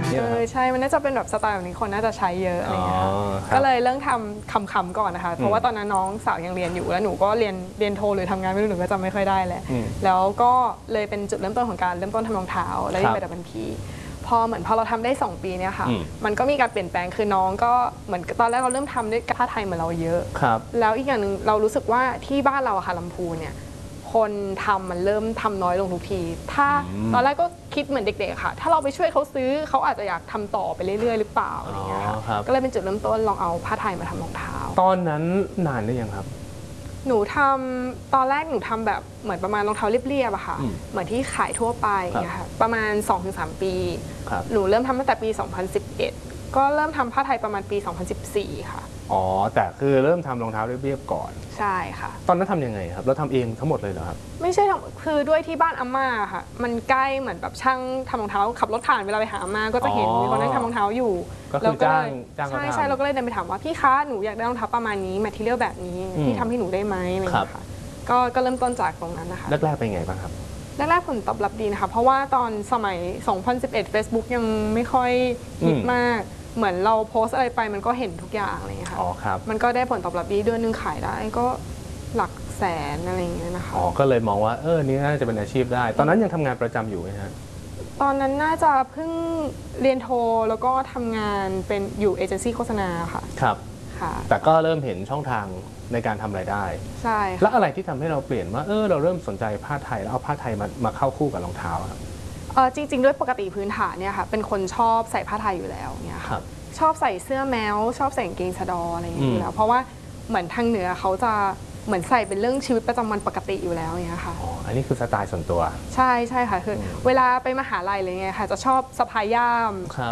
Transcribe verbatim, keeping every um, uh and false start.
เออใช่มันน่าจะเป็นแบบสไตล์แบบนี้คนน่าจะใช้เยอะอะไรเงี้ยก็เลยเริ่มทำคำๆก่อนนะคะเพราะว่าตอนนั้นน้องสาวยังเรียนอยู่แล้วหนูก็เรียนเรียนโทหรือทำงานไม่รู้หนูก็จำไม่ค่อยได้แหละแล้วก็เลยเป็นจุดเริ่มต้นของการเริ่มต้นทำรองเท้าแล้วที่ไปดับเบิลพีพอเหมือนพอเราทำได้สองปีเนี่ยค่ะมันก็มีการเปลี่ยนแปลงคือน้องก็เหมือนตอนแรกเราเริ่มทำด้วยผ้าไทยเหมือนเราเยอะแล้วอีกอย่างหนึ่งเรารู้สึกว่าที่บ้านเราอะค่ะลำพูนเนี่ยคนทำมันเริ่มทำน้อยลงทุกทีถ้าตอนแรกก็คิดเหมือนเด็กๆค่ะถ้าเราไปช่วยเขาซื้อเขาอาจจะอยากทำต่อไปเรื่อยๆหรือเปล่าอะไรเงี้ยค่ะก็เลยเป็นจุดเริ่มต้นลองเอาผ้าไทยมาทำรองเท้าตอนนั้นนานหรือยังครับหนูทำตอนแรกหนูทำแบบเหมือนประมาณรองเท้าเรียบๆอะค่ะเหมือนที่ขายทั่วไปเนี่ยค่ะประมาณ สองถึงสาม ปีหนูเริ่มทำตั้งแต่ปี สองพันสิบเอ็ด ก็เริ่มทำผ้าไทยประมาณปี สองพันสิบสี่ ค่ะอ๋อแต่คือเริ่มทำรองเท้าเรียบๆก่อนใช่ค่ะตอนนั้นทำยังไงครับเราทำเองทั้งหมดเลยเหรอครับไม่ใช่ทำคือด้วยที่บ้านอาม่าค่ะมันใกล้เหมือนแบบช่างทำรองเท้าขับรถผ่านเวลาไปหาอาม่าก็จะเห็นมีคนนั่งทำรองเท้าอยู่ก็คือจ้างจ้างใช่ใช่เราก็เลยเดินไปถามว่าพี่คะหนูอยากได้รองเท้าประมาณนี้แมททีเรียลแบบนี้พี่ทำให้หนูได้ไหมอะไรอย่างเงี้ยค่ะก็ก็เริ่มต้นจากตรงนั้นนะคะแรกๆเป็นไงบ้างครับแรกๆผลตอบรับดีนะคะเพราะว่าตอนสมัย สองพันสิบเอ็ด Facebook ยังไม่ค่อยฮิตมากเหมือนเราโพสอะไรไปมันก็เห็นทุกอย่างอะไรอย่างเงี้ยค่ะมันก็ได้ผลตอบรับดีเดือนนึงขายได้ก็หลักแสนอะไรอย่างเงี้ยนะคะอ๋อก็เลยมองว่าเออนี่น่าจะเป็นอาชีพได้ตอนนั้นยังทำงานประจำอยู่ไหมฮะตอนนั้นน่าจะเพิ่งเรียนโทแล้วก็ทำงานเป็นอยู่เอเจนซี่โฆษณาค่ะครับค่ะแต่ก็เริ่มเห็นช่องทางในการทำรายได้ใช่แล้วอะไรที่ทำให้เราเปลี่ยนว่าเออเราเริ่มสนใจผ้าไทยแล้วเอาผ้าไทยมามาเข้าคู่กับรองเท้าครับเออจริงๆด้วยปกติพื้นฐานเนี่ยค่ะเป็นคนชอบใส่ผ้าไทยอยู่แล้วเนี่ยค่ะชอบใส่เสื้อแมวชอบใส่กางเกงสะดออะไรอย่างเงี้ยอยู่แล้วเพราะว่าเหมือนทางเหนือเขาจะเหมือนใส่เป็นเรื่องชีวิตประจำวันปกติอยู่แล้วอย่างเงี้ยค่ะอ๋ออันนี้คือสไตล์ส่วนตัวใช่ใช่ค่ะคือเวลาไปมหาลัยอะไรเงี้ยค่ะจะชอบสะพายย่าม